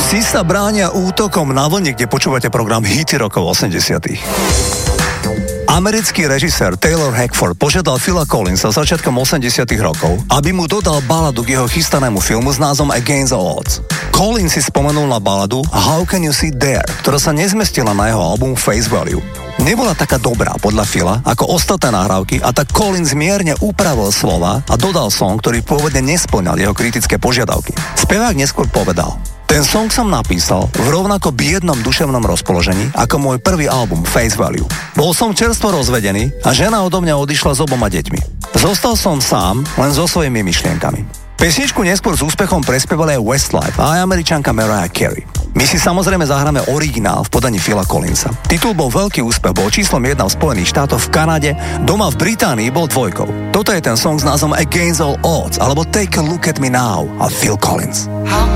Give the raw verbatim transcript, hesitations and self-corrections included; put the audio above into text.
Psi sa bránia útokom na vlne, kde počúvate program Hity rokov osemdesiatych. Americký režisér Taylor Hackford požiadal Phila Collinsa začiatkom osemdesiatych rokov, aby mu dodal baladu k jeho chystanému filmu s názvom Against All Odds. Collins si spomenul na baladu How Can You Sit There, ktorá sa nezmestila na jeho album Face Value. Nebola taká dobrá podľa Phila ako ostatné nahrávky a tak Collins mierne upravil slova a dodal song, ktorý pôvodne nesplňal jeho kritické požiadavky. Spevák neskôr povedal: ten song som napísal v rovnako biednom duševnom rozpoložení ako môj prvý album Face Value. Bol som čerstvo rozvedený a žena odo mňa odišla s oboma deťmi. Zostal som sám len so svojimi myšlienkami. Pesničku neskôr s úspechom prespevali aj Westlife a aj Američanka Mariah Carey. My si samozrejme zahráme originál v podaní Phila Collinsa. Titul bol veľký úspech, bol číslom jedna v Spojených štátoch, v Kanade, doma v Británii bol dvojkou. Toto je ten song s názvom Against All Odds alebo Take a Look at Me Now a Phil Collins. How